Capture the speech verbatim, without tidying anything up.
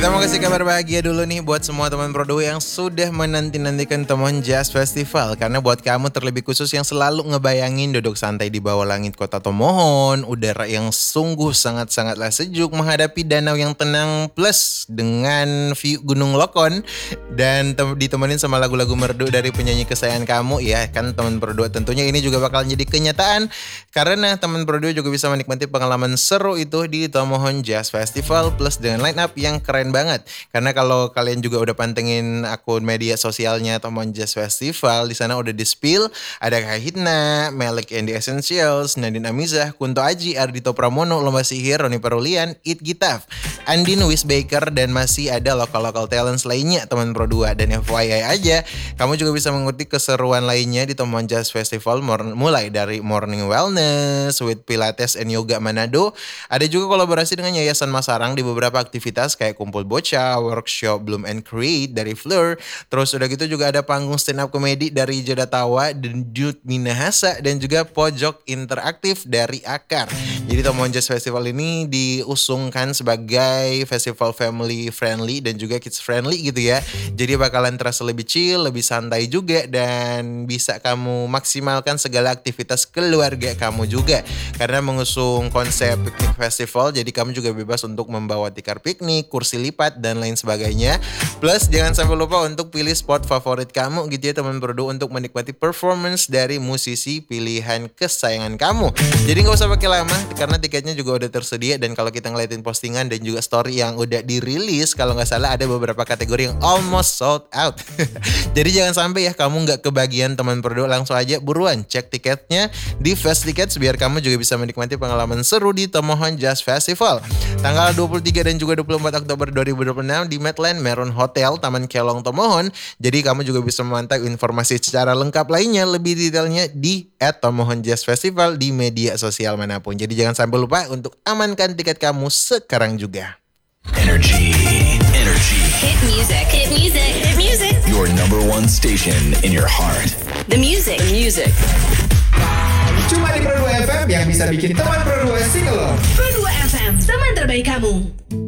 Kita mau kasih kabar bahagia dulu nih buat semua teman Prodo yang sudah menanti-nantikan Tomohon Jazz Festival. Karena buat kamu terlebih khusus yang selalu ngebayangin duduk santai di bawah langit kota Tomohon, udara yang sungguh sangat-sangatlah sejuk, menghadapi danau yang tenang plus dengan view Gunung Lokon dan tem- ditemenin sama lagu-lagu merdu dari penyanyi kesayangan kamu. Ya kan teman Prodo, tentunya ini juga bakal jadi kenyataan karena teman Prodo juga bisa menikmati pengalaman seru itu di Tomohon Jazz Festival plus dengan line up yang keren banget. Karena kalau kalian juga udah pantengin akun media sosialnya Tomohon Jazz Festival, di sana udah di-spill ada Kahitna, Melek and the Essentials, Nadine Amizah, Kunto Aji, Ardhito Pramono, Lomba Sihir, Roni Perulian, It Gitaf, Andin Wisbaker, dan masih ada lokal-lokal talents lainnya teman Pro dua. Dan F Y I aja, kamu juga bisa mengikuti keseruan lainnya di Tomohon Jazz Festival mulai dari Morning Wellness with Pilates and Yoga Manado. Ada juga kolaborasi dengan Yayasan Masarang di beberapa aktivitas kayak kumpul bocah, workshop Bloom and Create dari Fleur. Terus udah gitu juga ada panggung stand up komedi dari Joda Tawa dan Jude Minahasa, dan juga pojok interaktif dari Akar. Jadi Tomohon Jazz Festival ini diusungkan sebagai festival family friendly dan juga kids friendly gitu ya. Jadi bakalan terasa lebih chill, lebih santai juga, dan bisa kamu maksimalkan segala aktivitas keluarga kamu juga. Karena mengusung konsep piknik festival, jadi kamu juga bebas untuk membawa tikar piknik, kursi lipat, dan lain sebagainya. Plus jangan sampai lupa untuk pilih spot favorit kamu gitu ya teman Prodo, untuk menikmati performance dari musisi pilihan kesayangan kamu. Jadi gak usah pakai lama karena tiketnya juga udah tersedia. Dan kalau kita ngeliatin postingan dan juga story yang udah dirilis, kalau gak salah ada beberapa kategori yang almost sold out. Jadi jangan sampai ya kamu gak kebagian teman Prodo, langsung aja buruan cek tiketnya di Fast Tickets biar kamu juga bisa menikmati pengalaman seru di Tomohon Jazz Festival tanggal dua puluh tiga dan juga dua puluh empat Oktober dua ribu dua puluh enam di Medland Meron Hotel Taman Kelong Tomohon. Jadi kamu juga bisa memantau informasi secara lengkap lainnya lebih detailnya di at Tomohon Jazz Festival di media sosial manapun. Jadi jangan sampai lupa untuk amankan tiket kamu sekarang juga. Energy, energy. Hit music, hit music, hit music. Your number one station in your heart. The music, the music. Cuma di Pro dua F M yang bisa bikin teman Pro dua single. Pro dua F M, teman terbaik kamu.